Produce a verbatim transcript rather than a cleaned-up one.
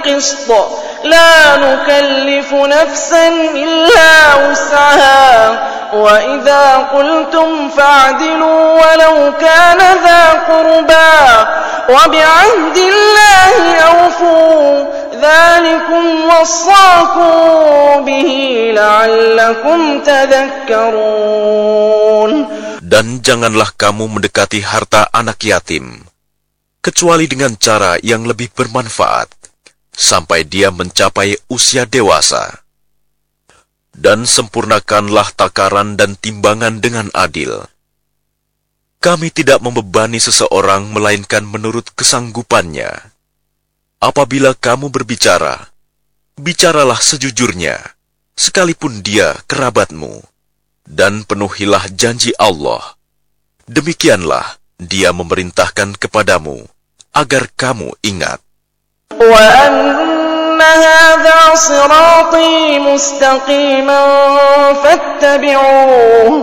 بالقسط لا نكلف نفسا إلا وسعها وإذا قلتم فاعدلوا ولو كان ذا قربى وبعهد الله أوفوا ذلكم وصاكم به لعلكم تذكرون. Dan janganlah kamu mendekati harta anak yatim, kecuali dengan cara yang lebih bermanfaat, sampai dia mencapai usia dewasa. Dan sempurnakanlah takaran dan timbangan dengan adil. Kami tidak membebani seseorang melainkan menurut kesanggupannya. Apabila kamu berbicara, bicaralah sejujurnya, sekalipun dia kerabatmu, dan penuhilah janji Allah. Demikianlah Dia memerintahkan kepadamu, agar kamu ingat. وَأَنَّ هَذَا صِرَاطِي مُسْتَقِيمًا فَاتَّبِعُوهُ